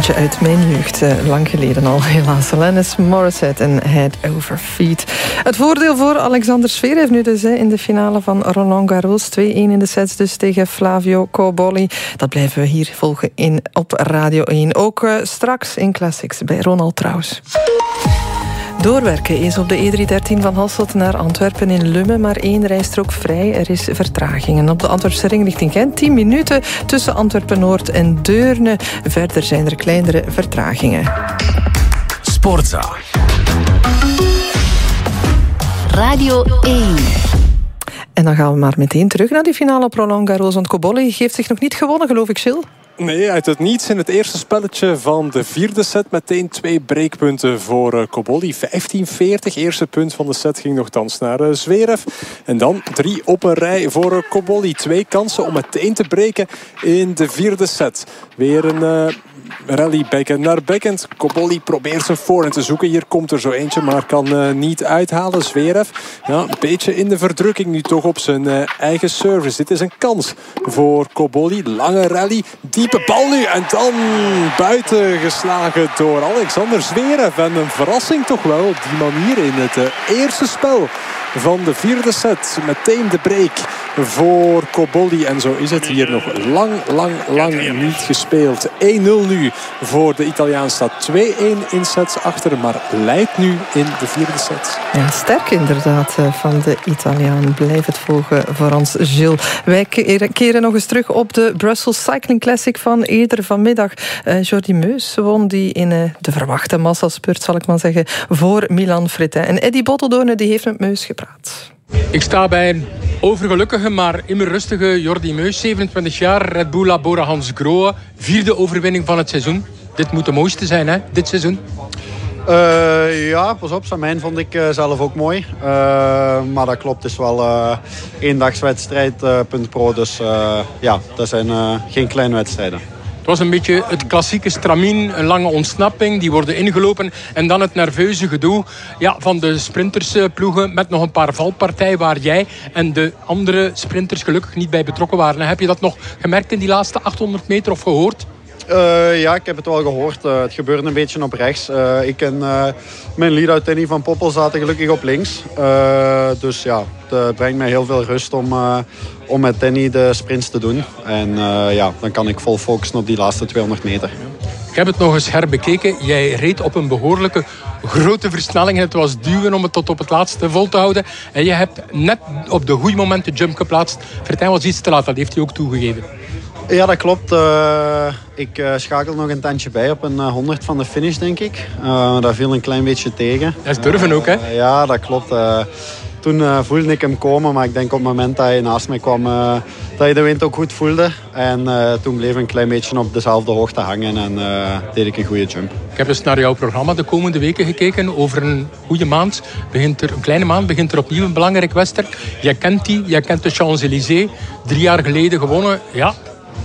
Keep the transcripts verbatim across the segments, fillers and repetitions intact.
eentje uit mijn jeugd, lang geleden al helaas. Alanis Morissette en Head Over Feet. Het voordeel voor Alexander Zverev nu dus in de finale van Roland Garros. twee-een in de sets dus tegen Flavio Cobolli. Dat blijven we hier volgen in, op Radio één. Ook uh, straks in Classics bij Ronald Trouws. Doorwerken is op de E driehonderddertien van Hasselt naar Antwerpen in Lummen, maar één rijstrook vrij. Er is vertraging. En op de Antwerpse ring richting Gent tien minuten tussen Antwerpen-Noord en Deurne. Verder zijn er kleinere vertragingen. Sportza. Radio één. En dan gaan we maar meteen terug naar die finale op Roland Garros. Want Cobolli heeft zich nog niet gewonnen, geloof ik, Gilles? Nee, uit het niets in het eerste spelletje van de vierde set. Meteen twee breekpunten voor uh, Cobolli. vijftien veertig. Eerste punt van de set ging nogthans naar uh, Zverev. En dan drie op een rij voor uh, Cobolli. Twee kansen om meteen te breken in de vierde set. Weer een... Uh, Rally backhand naar backhand. Cobolli probeert zijn voorhand te zoeken. Hier komt er zo eentje, maar kan uh, niet uithalen. Zverev, ja, een beetje in de verdrukking nu toch op zijn uh, eigen service. Dit is een kans voor Cobolli. Lange rally, diepe bal nu. En dan buiten geslagen door Alexander Zverev. En een verrassing toch wel op die manier in het uh, eerste spel van de vierde set. Meteen de break voor Cobolli. En zo is het hier nog lang, lang, lang niet gespeeld. één nul nu voor de Italiaan. Staat twee-een in sets achter, maar leidt nu in de vierde set. Ja, sterk inderdaad van de Italiaan. Blijf het volgen voor ons, Gilles. Wij keren nog eens terug op de Brussels Cycling Classic van eerder vanmiddag. Uh, Jordi Meus won die in uh, de verwachte massaspurt, zal ik maar zeggen, voor Milan Freitin. En Eddy Botteldoorne die heeft met Meus gepraat. Ik sta bij een overgelukkige, maar immer rustige Jordi Meus, zevenentwintig jaar, Red Bull Labora Hans Grohe. Vierde overwinning van het seizoen. Dit moet de mooiste zijn, hè, dit seizoen? Uh, ja, pas op, Samijn vond ik uh, zelf ook mooi. Uh, maar dat klopt, het is wel uh, eendagswedstrijd, uh, punt pro. Dus uh, ja, dat zijn uh, geen kleine wedstrijden. Het was een beetje het klassieke stramien, een lange ontsnapping, die worden ingelopen. En dan het nerveuze gedoe ja, van de sprintersploegen met nog een paar valpartijen waar jij en de andere sprinters gelukkig niet bij betrokken waren. Heb je dat nog gemerkt in die laatste achthonderd meter of gehoord? Uh, ja, ik heb het wel gehoord. Uh, het gebeurde een beetje op rechts. Uh, ik en uh, mijn lead-out Tenny van Poppel zaten gelukkig op links. Uh, dus ja, het brengt mij heel veel rust om, uh, om met Tenny de sprints te doen. En uh, ja, dan kan ik vol focussen op die laatste tweehonderd meter. Ik heb het nog eens herbekeken. Jij reed op een behoorlijke grote versnelling. Het was duwen om het tot op het laatste vol te houden. En je hebt net op de goede moment de jump geplaatst. Freitin was iets te laat, dat heeft hij ook toegegeven. Ja, dat klopt. Uh, ik uh, schakel nog een tandje bij op een uh, honderd van de finish, denk ik. Uh, dat viel een klein beetje tegen. Dat is durven ook, hè? Uh, ja, dat klopt. Uh, toen uh, voelde ik hem komen, maar ik denk op het moment dat hij naast mij kwam, uh, dat je de wind ook goed voelde. En uh, toen bleef ik een klein beetje op dezelfde hoogte hangen en uh, deed ik een goede jump. Ik heb eens naar jouw programma de komende weken gekeken. Over een goede maand, begint er, een kleine maand, begint er opnieuw een belangrijk wedstrijd. Jij kent die, jij kent de Champs-Élysées. Drie jaar geleden gewonnen, ja.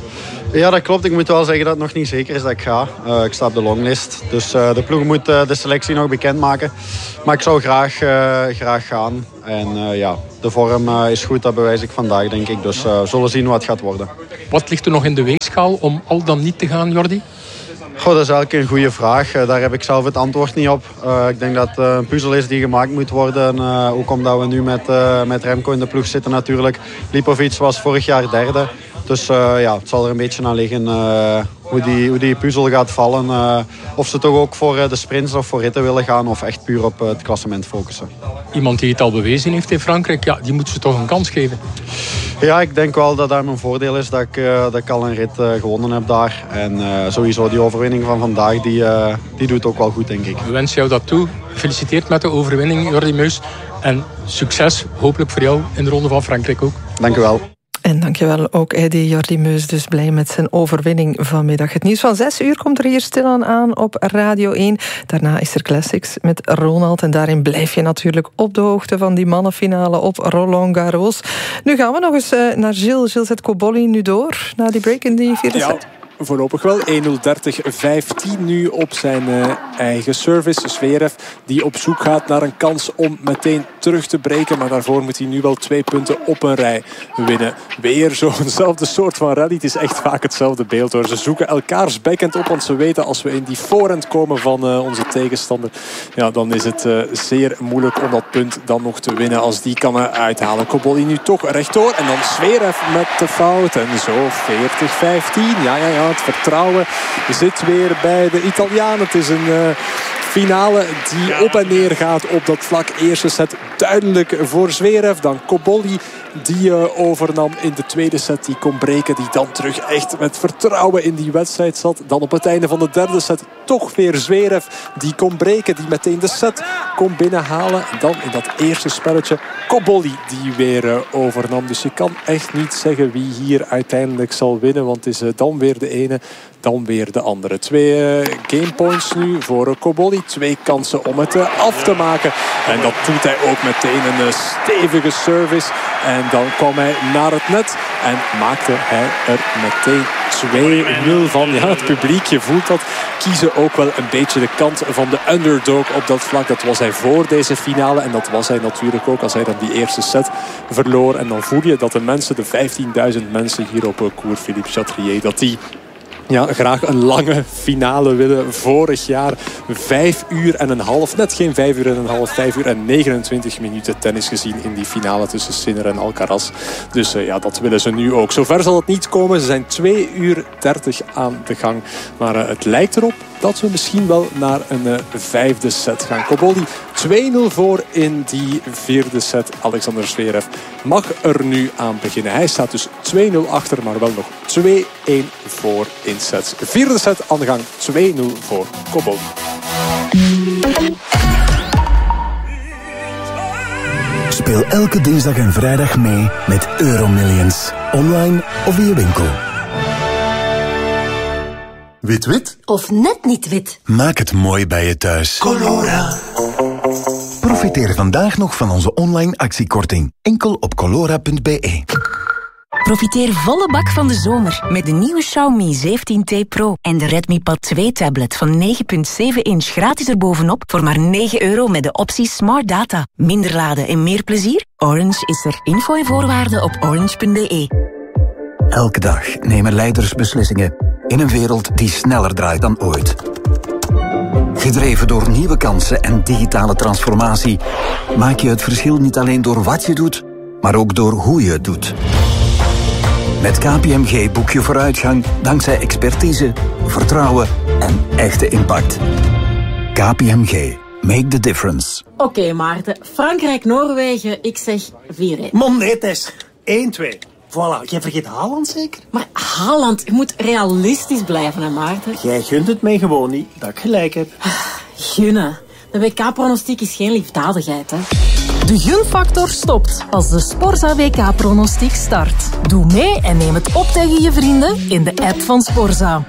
Ja, dat klopt. Ik moet wel zeggen dat het nog niet zeker is dat ik ga. Uh, ik sta op de longlist. Dus uh, de ploeg moet uh, de selectie nog bekendmaken. Maar ik zou graag, uh, graag gaan. En uh, ja, de vorm uh, is goed, dat bewijs ik vandaag, denk ik. Dus uh, we zullen zien wat het gaat worden. Wat ligt er nog in de weegschaal om al dan niet te gaan, Jordi? Goh, dat is eigenlijk een goede vraag. Uh, daar heb ik zelf het antwoord niet op. Uh, ik denk dat het uh, een puzzel is die gemaakt moet worden. Uh, ook omdat we nu met, uh, met Remco in de ploeg zitten natuurlijk. Lipovic was vorig jaar derde. Dus uh, ja, het zal er een beetje aan liggen uh, hoe, die, hoe die puzzel gaat vallen. Uh, of ze toch ook voor uh, de sprints of voor ritten willen gaan of echt puur op uh, het klassement focussen. Iemand die het al bewezen heeft in Frankrijk, ja, die moet ze toch een kans geven? Ja, ik denk wel dat dat mijn voordeel is dat ik, uh, dat ik al een rit uh, gewonnen heb daar. En uh, sowieso die overwinning van vandaag, die, uh, die doet ook wel goed, denk ik. We wensen jou dat toe. Gefeliciteerd met de overwinning, Jordi Meus. En succes, hopelijk voor jou, in de Ronde van Frankrijk ook. Dank u wel. En dankjewel ook Eddy. Jordi Meus dus blij met zijn overwinning vanmiddag. Het nieuws van zes uur komt er hier stilaan aan op Radio één. Daarna is er Classics met Ronald. En daarin blijf je natuurlijk op de hoogte van die mannenfinale op Roland Garros. Nu gaan we nog eens naar Gilles. Gilles zet Cobolli nu door na die break in die vierde set. voorlopig wel. één nul dertig vijftien nu op zijn uh, eigen service. Zverev die op zoek gaat naar een kans om meteen terug te breken. Maar daarvoor moet hij nu wel twee punten op een rij winnen. Weer zo'nzelfde soort van rally. Het is echt vaak hetzelfde beeld hoor. Ze zoeken elkaars backhand op. Want ze weten als we in die voorhand komen van uh, onze tegenstander. Ja, dan is het uh, zeer moeilijk om dat punt dan nog te winnen. Als die kan uh, uithalen. Cobolli nu toch rechtdoor. En dan Zverev met de fout. En zo veertig vijftien. Ja, ja, ja. Het vertrouwen zit weer bij de Italiaan. Het is een uh, finale die op en neer gaat op dat vlak. Eerste set duidelijk voor Zverev. Dan Cobolli die uh, overnam in de tweede set. Die kon breken. Die dan terug echt met vertrouwen in die wedstrijd zat. Dan op het einde van de derde set toch weer Zverev. Die kon breken. Die meteen de set kon binnenhalen. En dan in dat eerste spelletje Cobolli die weer uh, overnam. Dus je kan echt niet zeggen wie hier uiteindelijk zal winnen. Want het is uh, dan weer de ene, dan weer de andere. Twee uh, gamepoints nu voor uh, Cobolli. Twee kansen om het uh, af te maken. En dat doet hij ook meteen een uh, stevige service. En dan kwam hij naar het net. En maakte hij er meteen twee nul van. Ja, het publiek, je voelt dat, kiezen ook wel een beetje de kant van de underdog op dat vlak. Dat was hij voor deze finale. En dat was hij natuurlijk ook als hij dan die eerste set verloor. En dan voel je dat de mensen, de vijftienduizend mensen hier op Cours Philippe Chatrier, dat die ja, graag een lange finale willen. Vorig jaar vijf uur en een half, net geen vijf uur en een half, vijf uur en negenentwintig minuten tennis gezien in die finale tussen Sinner en Alcaraz. Dus uh, ja, dat willen ze nu ook. Zover zal het niet komen. Ze zijn twee uur dertig aan de gang. Maar uh, het lijkt erop dat we misschien wel naar een uh, vijfde set gaan. Cobolli twee nul voor in die vierde set. Alexander Zverev mag er nu aan beginnen. Hij staat dus twee nul achter, maar wel nog twee één voor in sets. Vierde set aan de gang, twee nul voor Cobolli. Speel elke dinsdag en vrijdag mee met Euromillions. Online of via winkel. Wit-wit? Of net niet wit. Maak het mooi bij je thuis. Colora. Profiteer vandaag nog van onze online actiekorting. Enkel op colora punt b e. Profiteer volle bak van de zomer met de nieuwe Xiaomi zeventien T Pro en de Redmi Pad twee tablet van negen komma zeven inch gratis erbovenop voor maar negen euro met de optie Smart Data. Minder laden en meer plezier? Orange is er. Info en voorwaarden op orange punt b e. Elke dag nemen leiders beslissingen in een wereld die sneller draait dan ooit. Gedreven door nieuwe kansen en digitale transformatie maak je het verschil niet alleen door wat je doet, maar ook door hoe je het doet. Met K P M G boek je vooruitgang dankzij expertise, vertrouwen en echte impact. K P M G. Make the difference. Oké, okay, Maarten. Frankrijk-Noorwegen, ik zeg vier één. Man, nee, Tess. één twee. Voilà, jij vergeet Haaland zeker? Maar Haaland, je moet realistisch blijven, hè, Maarten? Jij gunt het mij gewoon niet, dat ik gelijk heb. Gunnen. De W K-pronostiek is geen liefdadigheid, hè. De gunfactor stopt als de Sporza W K-pronostiek start. Doe mee en neem het op tegen je vrienden in de app van Sporza.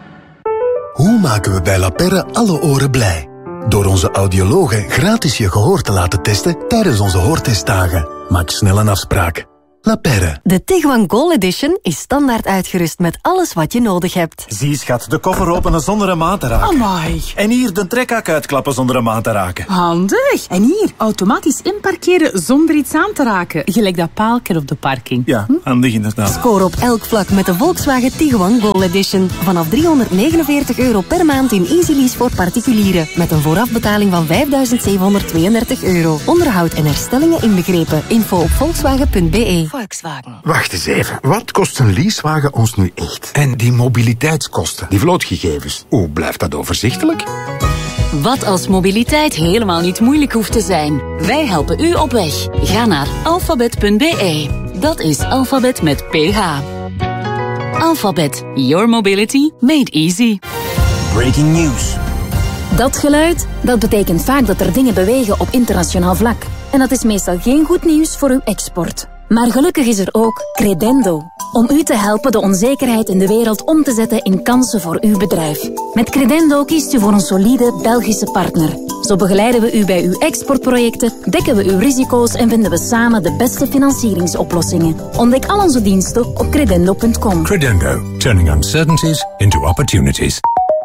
Hoe maken we bij La Perre alle oren blij? Door onze audiologen gratis je gehoor te laten testen tijdens onze hoortestdagen. Maak snel een afspraak. La Perre. De Tiguan Gold Edition is standaard uitgerust met alles wat je nodig hebt. Zie, schat, de koffer openen zonder een maat te raken. Amai. En hier de trekhak uitklappen zonder een maat te raken. Handig. En hier, automatisch inparkeren zonder iets aan te raken. Gelijk dat paaltje op de parking. Ja, handig inderdaad. Score op elk vlak met de Volkswagen Tiguan Gold Edition. Vanaf driehonderdnegenenveertig euro per maand in Easy Lease voor particulieren. Met een voorafbetaling van vijfduizend zevenhonderdtweeëndertig euro. Onderhoud en herstellingen inbegrepen. Info op volkswagen punt b e. Volkswagen. Wacht eens even. Wat kost een leasewagen ons nu echt? En die mobiliteitskosten, die vlootgegevens. Hoe blijft dat overzichtelijk? Wat als mobiliteit helemaal niet moeilijk hoeft te zijn? Wij helpen u op weg. Ga naar alfabet punt b e. Dat is alfabet met ph. Alphabet. Your mobility made easy. Breaking news. Dat geluid, dat betekent vaak dat er dingen bewegen op internationaal vlak. En dat is meestal geen goed nieuws voor uw export. Maar gelukkig is er ook Credendo. Om u te helpen de onzekerheid in de wereld om te zetten in kansen voor uw bedrijf. Met Credendo kiest u voor een solide Belgische partner. Zo begeleiden we u bij uw exportprojecten, dekken we uw risico's en vinden we samen de beste financieringsoplossingen. Ontdek al onze diensten op credendo punt com. Credendo, turning uncertainties into opportunities.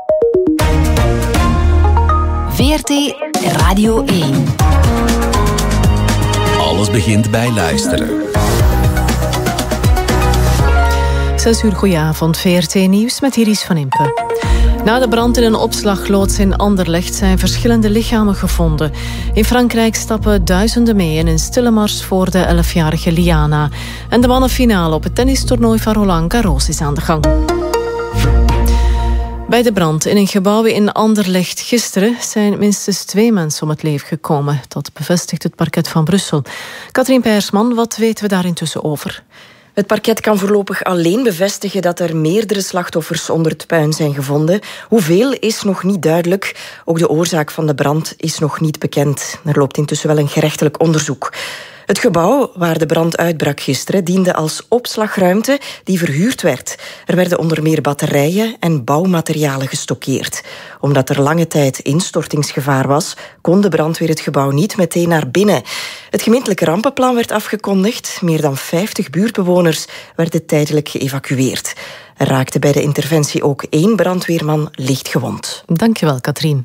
V R T Radio één. Alles begint bij luisteren. Zes uur, goedenavond. V R T Nieuws met Iris van Impe. Na de brand in een opslagloods in Anderlecht zijn verschillende lichamen gevonden. In Frankrijk stappen duizenden mee in een stille mars voor de elfjarige Liana. En de mannenfinale op het tennistoernooi van Roland Garros is aan de gang. Bij de brand in een gebouw in Anderlecht gisteren zijn minstens twee mensen om het leven gekomen. Dat bevestigt het parket van Brussel. Katrien Peiersman, wat weten we daar intussen over? Het parket kan voorlopig alleen bevestigen dat er meerdere slachtoffers onder het puin zijn gevonden. Hoeveel is nog niet duidelijk. Ook de oorzaak van de brand is nog niet bekend. Er loopt intussen wel een gerechtelijk onderzoek. Het gebouw waar de brand uitbrak gisteren diende als opslagruimte die verhuurd werd. Er werden onder meer batterijen en bouwmaterialen gestockeerd. Omdat er lange tijd instortingsgevaar was, kon de brandweer het gebouw niet meteen naar binnen. Het gemeentelijke rampenplan werd afgekondigd. Meer dan vijftig buurtbewoners werden tijdelijk geëvacueerd. Er raakte bij de interventie ook één brandweerman licht gewond. Dankjewel, Katrien.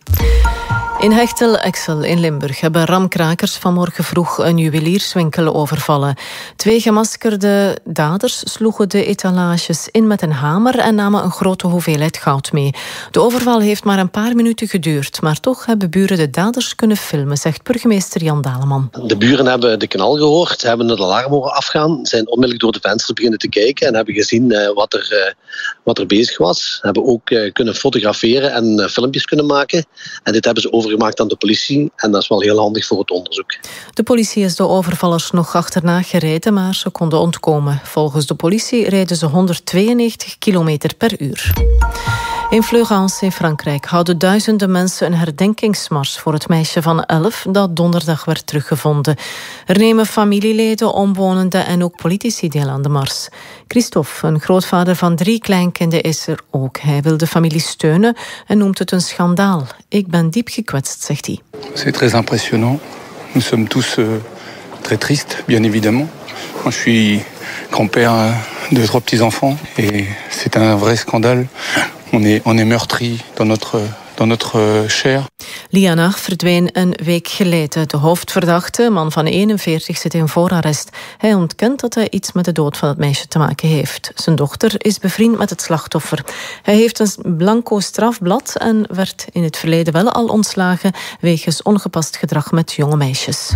In Hechtel-Exel in Limburg hebben ramkrakers vanmorgen vroeg een juwelierswinkel overvallen. Twee gemaskerde daders sloegen de etalages in met een hamer en namen een grote hoeveelheid goud mee. De overval heeft maar een paar minuten geduurd, maar toch hebben buren de daders kunnen filmen, zegt burgemeester Jan Daleman. De buren hebben de knal gehoord, hebben het alarm horen afgaan, zijn onmiddellijk door de vensters beginnen te kijken en hebben gezien uh, wat, er, uh, wat er bezig was. Hebben ook uh, kunnen fotograferen en uh, filmpjes kunnen maken. En dit hebben ze overgemaakt aan de politie en dat is wel heel handig voor het onderzoek. De politie is de overvallers nog achterna gereden, maar ze konden ontkomen. Volgens de politie reden ze honderdtweeënnegentig kilometer per uur. In Fleurance in Frankrijk houden duizenden mensen een herdenkingsmars voor het meisje van elf dat donderdag werd teruggevonden. Er nemen familieleden, omwonenden en ook politici deel aan de mars. Christophe, een grootvader van drie kleinkinderen, is er ook. Hij wil de familie steunen en noemt het een schandaal. Ik ben diep gekwetst, zegt hij. C'est très impressionnant. Nous sommes tous euh, très tristes, bien évidemment. Moi, je suis grand-père de trois petits-enfants et c'est un vrai scandale. On est, on est meurtri dans notre, dans notre chair. Liana verdween een week geleden. De hoofdverdachte, een man van eenenveertig, zit in voorarrest. Hij ontkent dat hij iets met de dood van het meisje te maken heeft. Zijn dochter is bevriend met het slachtoffer. Hij heeft een blanco strafblad en werd in het verleden wel al ontslagen wegens ongepast gedrag met jonge meisjes.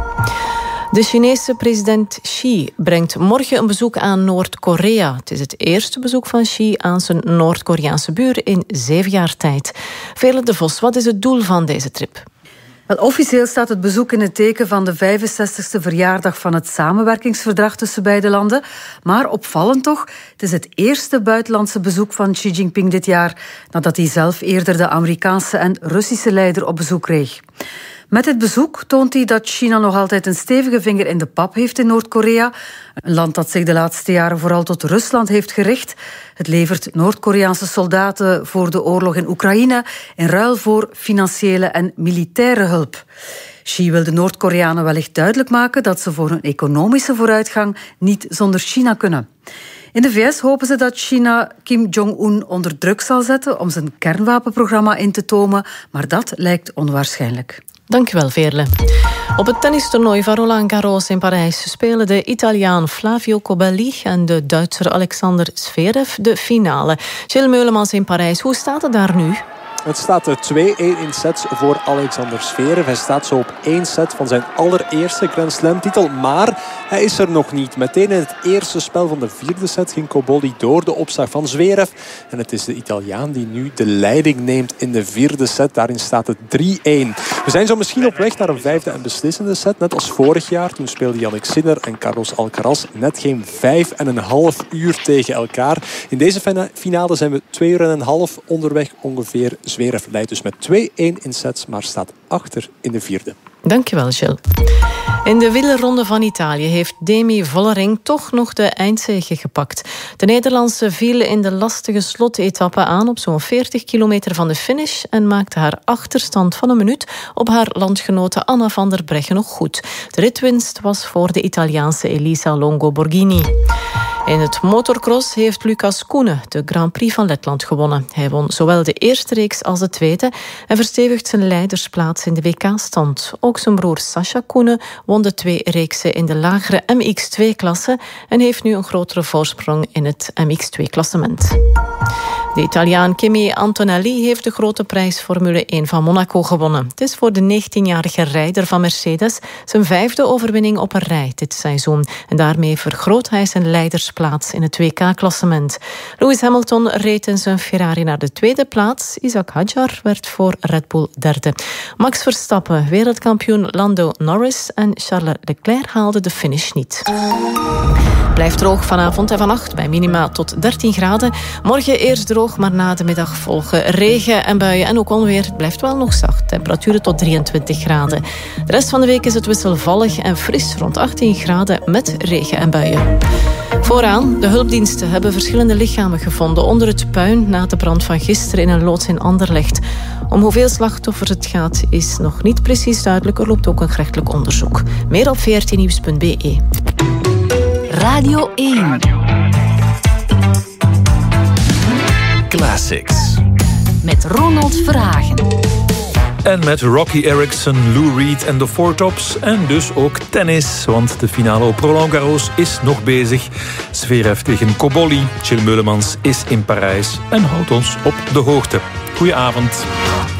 De Chinese president Xi brengt morgen een bezoek aan Noord-Korea. Het is het eerste bezoek van Xi aan zijn Noord-Koreaanse buur in zeven jaar tijd. Veerle de Vos, wat is het doel van deze trip? Wel, officieel staat het bezoek in het teken van de vijfenzestigste verjaardag van het samenwerkingsverdrag tussen beide landen. Maar opvallend toch, het is het eerste buitenlandse bezoek van Xi Jinping dit jaar, nadat hij zelf eerder de Amerikaanse en Russische leider op bezoek kreeg. Met dit bezoek toont hij dat China nog altijd een stevige vinger in de pap heeft in Noord-Korea. Een land dat zich de laatste jaren vooral tot Rusland heeft gericht. Het levert Noord-Koreaanse soldaten voor de oorlog in Oekraïne in ruil voor financiële en militaire hulp. Xi wil de Noord-Koreanen wellicht duidelijk maken dat ze voor hun economische vooruitgang niet zonder China kunnen. In de V S hopen ze dat China Kim Jong-un onder druk zal zetten om zijn kernwapenprogramma in te tomen, maar dat lijkt onwaarschijnlijk. Dankjewel, Veerle. Op het tennistoernooi van Roland Garros in Parijs spelen de Italiaan Flavio Cobolli en de Duitser Alexander Zverev de finale. Jill Meulemans in Parijs, hoe staat het daar nu? Het staat twee-één in sets voor Alexander Zverev. Hij staat zo op één set van zijn allereerste Grand Slam titel. Maar hij is er nog niet. Meteen in het eerste spel van de vierde set ging Cobolli door de opslag van Zverev. En het is de Italiaan die nu de leiding neemt in de vierde set. Daarin staat het drie-één. We zijn zo misschien op weg naar een vijfde en beslissende set. Net als vorig jaar. Toen speelden Jannik Sinner en Carlos Alcaraz net geen vijf en een half uur tegen elkaar. In deze finale zijn we twee uur en een half onderweg ongeveer. Zverev leidt dus met twee-één in sets, maar staat achter in de vierde. Dankjewel, Jill. In de wielerronde van Italië heeft Demi Vollering toch nog de eindzege gepakt. De Nederlandse viel in de lastige slotetappe aan op zo'n veertig kilometer van de finish en maakte haar achterstand van een minuut op haar landgenote Anna van der Breggen nog goed. De ritwinst was voor de Italiaanse Elisa Longo Borghini. In het motorcross heeft Lucas Koenen de Grand Prix van Letland gewonnen. Hij won zowel de eerste reeks als de tweede en verstevigt zijn leidersplaats in de W K-stand. Ook zijn broer Sascha Koenen won de twee reeksen in de lagere M X twee klasse en heeft nu een grotere voorsprong in het M X twee klassement. De Italiaan Kimi Antonelli heeft de grote prijs Formule één van Monaco gewonnen. Het is voor de negentienjarige rijder van Mercedes zijn vijfde overwinning op een rij dit seizoen. En daarmee vergroot hij zijn leidersplaats in het W K-klassement. Lewis Hamilton reed in zijn Ferrari naar de tweede plaats. Isaac Hadjar werd voor Red Bull derde. Max Verstappen, wereldkampioen Lando Norris en Charles Leclerc haalden de finish niet. Blijft droog vanavond en vannacht bij minima tot dertien graden. Morgen eerst droog, maar na de middag volgen regen en buien en ook onweer. Het blijft wel nog zacht. Temperaturen tot drieëntwintig graden. De rest van de week is het wisselvallig en fris rond achttien graden met regen en buien. Vooraan, de hulpdiensten hebben verschillende lichamen gevonden onder het puin na de brand van gisteren in een loods in Anderlecht. Om hoeveel slachtoffers het gaat is nog niet precies duidelijk. Er loopt ook een gerechtelijk onderzoek. Meer op v r t nieuws punt b e. Radio één. Classics. Met Ronald Verhagen. En met Rocky Erickson, Lou Reed en de Four Tops. En dus ook tennis, want de finale op Roland Garros is nog bezig. Zverev tegen Cobolli. Jill Meulemans is in Parijs en houdt ons op de hoogte. Goedenavond.